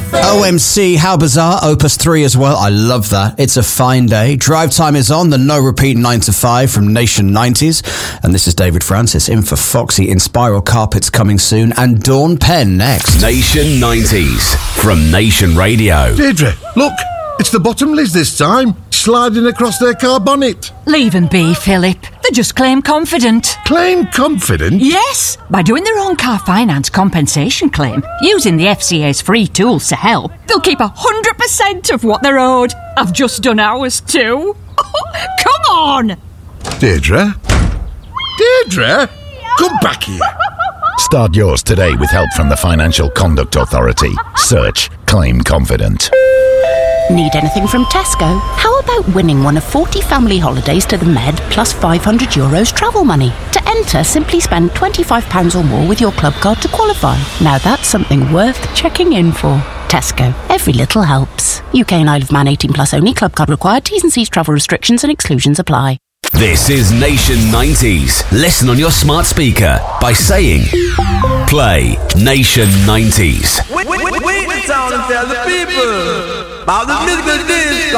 OMC, how bizarre. Opus 3 as well. I love that. It's a fine day. Drive time is on. The no repeat 9 to 5 from Nation 90s. And this is David Francis in for Foxy. In Spiral Carpets coming soon. And Dawn Penn next. Nation 90s from Nation Radio. Deirdre, look. It's the Bottomleys this time, sliding across their car bonnet. Leave them be, Philip. They just claim confident. Claim confident? Yes, by doing their own car finance compensation claim, using the FCA's free tools to help, they'll keep 100% of what they're owed. I've just done ours too. Come on! Deirdre? Deirdre? Come back here. Start yours today with help from the Financial Conduct Authority. Search Claim Confident. Need anything from Tesco? How about winning one of 40 family holidays to the Med plus €500 travel money? To enter, simply spend £25 or more with your club card to qualify. Now that's something worth checking in for. Tesco. Every little helps. UK and Isle of Man 18 plus only. Club card required. T's and C's, travel restrictions and exclusions apply. This is Nation 90s. Listen on your smart speaker by saying play Nation 90s. Wait the town and tell the people about the musical disco.